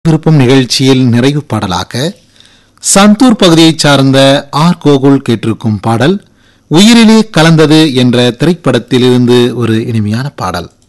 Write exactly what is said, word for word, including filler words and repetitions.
விருப்பம் நிகழ்ச்சியில் நிறைவு பாடலாக சந்தூர் பகுதியைச் சார்ந்த ஆர் கோகுல் கேட்டிருக்கும் பாடல் உயிரிலே கலந்தது என்ற திரைப்படத்தில் இருந்து ஒரு இனிமையான பாடல்.